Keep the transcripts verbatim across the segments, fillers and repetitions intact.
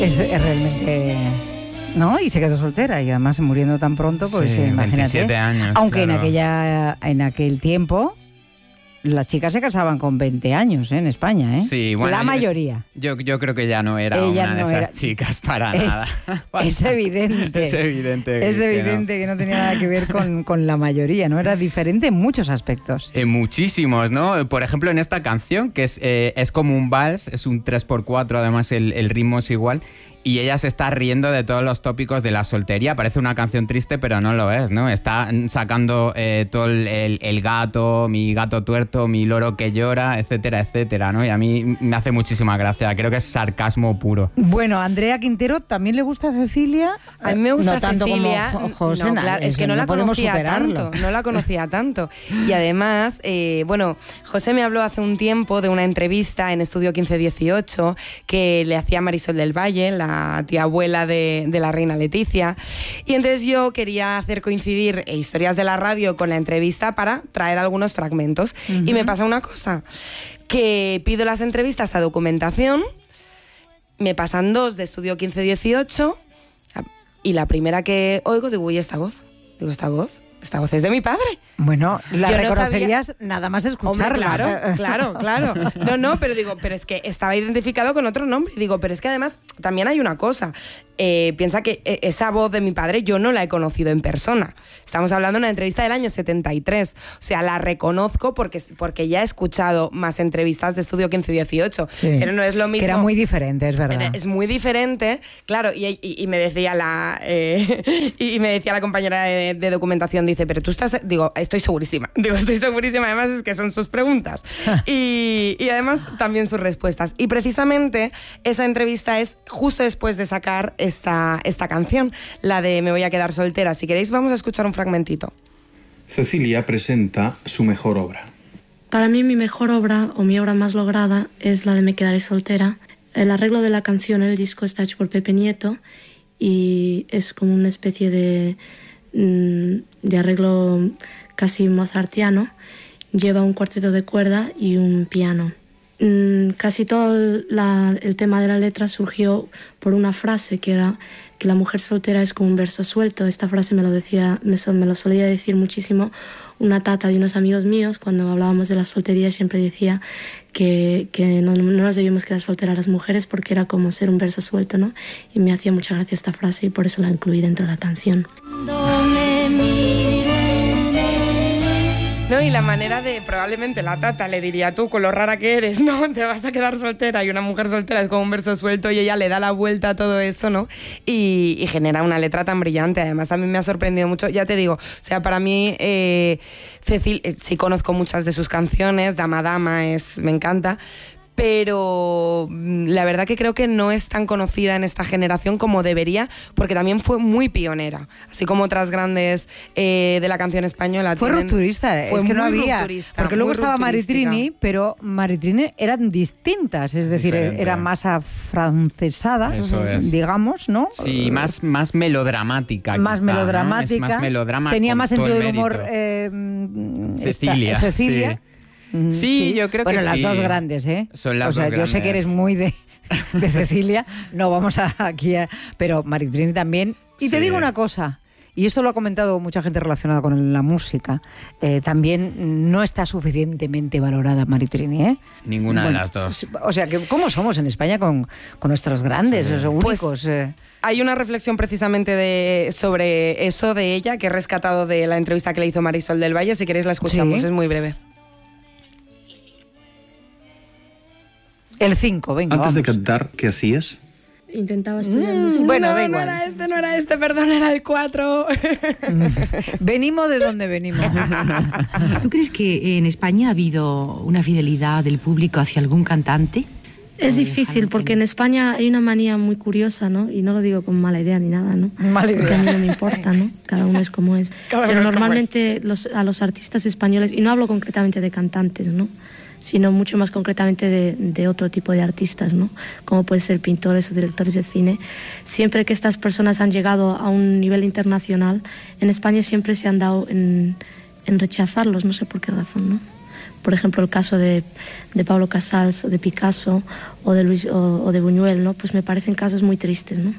Es, es realmente... ¿no? Y se quedó soltera y además muriendo tan pronto, pues sí, imagínate. veintisiete años. Aunque claro. en aquella en aquel tiempo las chicas se casaban con veinte años, ¿eh? En España, ¿eh? Sí, bueno, la mayoría. Yo, yo creo que ya no era Ella una no de esas era... chicas para es, nada. Es evidente. Es evidente. Es que evidente no. que no tenía nada que ver con, con la mayoría, ¿no? Era diferente en muchos aspectos. En muchísimos, ¿no? Por ejemplo, en esta canción, que es, eh, es como un vals, es un tres por cuatro, además el, el ritmo es igual. Y ella se está riendo de todos los tópicos de la soltería. Parece una canción triste, pero no lo es, ¿no? Está sacando eh, todo el, el, el gato, mi gato tuerto, mi loro que llora, etcétera, etcétera, ¿no? Y a mí me hace muchísima gracia. Creo que es sarcasmo puro. Bueno, a Andrea Quintero también le gusta Cecilia. A mí me gusta no tanto Cecilia. como José, no, claro, es que no, no la conocía superarlo. tanto. No la conocía tanto. Y además, eh, bueno, José me habló hace un tiempo de una entrevista en Estudio quince dieciocho que le hacía Marisol del Valle, la tía abuela de, de la reina Leticia, y entonces yo quería hacer coincidir Historias de la Radio con la entrevista para traer algunos fragmentos. Uh-huh. Y me pasa una cosa, que pido las entrevistas a Documentación, me pasan dos de Estudio quince dieciocho y la primera que oigo digo, uy, esta voz, digo, esta voz Esta voz es de mi padre. Bueno, la Yo reconocerías no sabía... nada más escucharla. Hombre, claro, claro, claro. No, no, pero digo, pero es que estaba identificado con otro nombre. Digo, pero es que además también hay una cosa. Eh, piensa que esa voz de mi padre yo no la he conocido en persona. Estamos hablando de una entrevista del año setenta y tres. O sea, la reconozco porque, porque ya he escuchado más entrevistas de Estudio quince dieciocho. Sí, pero no es lo mismo. Que era muy diferente, es verdad. Es muy diferente, claro. Y, y, y me decía la eh, y me decía la compañera de, de documentación, dice, pero tú estás... Digo, estoy segurísima. Digo, estoy segurísima. Además es que son sus preguntas. y, y además también sus respuestas. Y precisamente esa entrevista es justo después de sacar esta, esta canción, la de Me voy a quedar soltera. Si queréis vamos a escuchar un fragmentito. Cecilia presenta su mejor obra. Para mí mi mejor obra, o mi obra más lograda, es la de Me quedaré soltera. El arreglo de la canción, el disco está hecho por Pepe Nieto y es como una especie de, de arreglo casi mozartiano. Lleva un cuarteto de cuerda y un piano. Casi todo la, el tema de la letra surgió por una frase que era que la mujer soltera es como un verso suelto. Esta frase me lo, decía, me, me lo solía decir muchísimo una tata de unos amigos míos. Cuando hablábamos de la soltería siempre decía que, que no, no nos debíamos quedar solteras las mujeres porque era como ser un verso suelto, ¿no? Y me hacía mucha gracia esta frase y por eso la incluí dentro de la canción. No, y la manera de, probablemente la tata le diría, tú con lo rara que eres, ¿no? Te vas a quedar soltera, y una mujer soltera es como un verso suelto y ella le da la vuelta a todo eso, ¿no? Y, y genera una letra tan brillante. Además también me ha sorprendido mucho, ya te digo, o sea, para mí eh, Cecil, eh, sí conozco muchas de sus canciones, Dama Dama es, me encanta, pero la verdad que creo que no es tan conocida en esta generación como debería, porque también fue muy pionera, así como otras grandes eh, de la canción española. Fue tienen, rupturista, fue es que no muy había, rupturista, porque luego muy estaba Maritrini, pero Maritrini eran distintas, es decir, Diferente. era más afrancesada, Eso es. digamos, ¿no? Sí, más, más melodramática. Más quizá, melodramática, ¿no? Es más melodrama, tenía con más todo sentido el del humor mérito. eh, Cecilia, esta, Cecilia. sí. Sí, yo creo bueno, que las sí. dos grandes, ¿eh? Son las o sea, dos yo sé que grandes. eres muy de, de Cecilia, no vamos a, aquí a... Pero Maritrini también. Y te Sí. digo una cosa, y esto lo ha comentado mucha gente relacionada con la música, eh, también no está suficientemente valorada Maritrini, ¿eh? Ninguna Bueno, de las dos. O sea, que ¿cómo somos en España con, con nuestros grandes, Sí. los únicos? Pues, eh? Hay una reflexión precisamente de, sobre eso de ella, que he rescatado de la entrevista que le hizo Marisol del Valle. Si queréis la escuchamos, Sí. es muy breve. El cinco, venga, Antes de vamos. cantar, ¿qué hacías? Intentaba estudiar Mm, música. bueno, no, da no igual. era este, no era este, perdón, era el cuatro. Venimos de donde venimos. ¿Tú crees que en España ha habido una fidelidad del público hacia algún cantante? Es difícil porque en España hay una manía muy curiosa, ¿no? Y no lo digo con mala idea ni nada, ¿no? Mala Porque a mí idea. no me importa, ¿no? Cada uno es como es. Cada Pero uno es como normalmente los, a los artistas españoles, y no hablo concretamente de cantantes, ¿no? Sino mucho más concretamente de, de otro tipo de artistas, ¿no? Como pueden ser pintores o directores de cine. Siempre que estas personas han llegado a un nivel internacional, en España siempre se han dado en, en rechazarlos, no sé por qué razón, ¿no? por ejemplo, el caso de, de Pablo Casals o de Picasso o de, Luis, o, o de Buñuel, ¿no? Pues me parecen casos muy tristes, ¿no?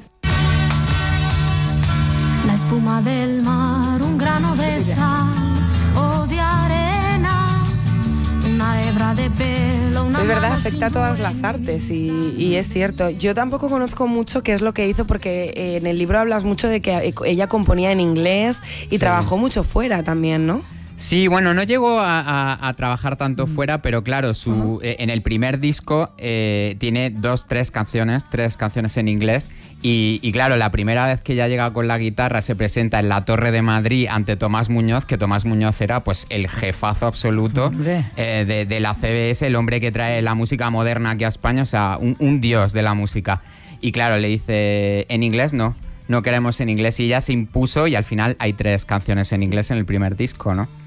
La espuma del mar, un grano de sal o de arena, una hebra de pelo, una... Es verdad, afecta a todas las artes y, y es cierto. Yo tampoco conozco mucho qué es lo que hizo, porque en el libro hablas mucho de que ella componía en inglés y sí. trabajó mucho fuera también, ¿no? Sí, bueno, no llegó a, a, a trabajar tanto fuera, pero claro, su, eh, en el primer disco eh, tiene dos, tres canciones, tres canciones en inglés. Y, y claro, la primera vez que ella llega con la guitarra se presenta en la Torre de Madrid ante Tomás Muñoz, que Tomás Muñoz era pues el jefazo absoluto eh, de, de la C B S, el hombre que trae la música moderna aquí a España, o sea, un, un dios de la música. Y claro, le dice, en inglés no, no queremos en inglés, y ella se impuso y al final hay tres canciones en inglés en el primer disco, ¿no?